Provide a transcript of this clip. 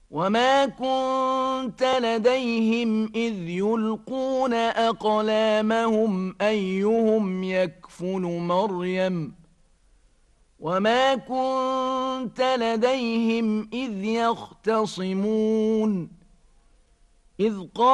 وما كنت لديهم إذ يلقون أقلامهم أيهم يكفل مريم وما كنت لديهم إذ يختصمون إذ قال